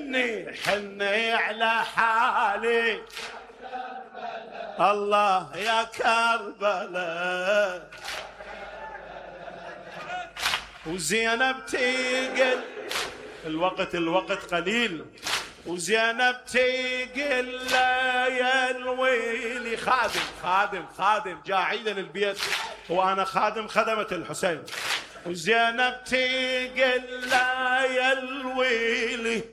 حني على حالي الله يا كربلاء. وزينب تقل الوقت قليل، وزينب تقل يا الويلي خادم جاعيدا للبيت وانا خادم خدمة الحسين. وزينب تقل يا الويلي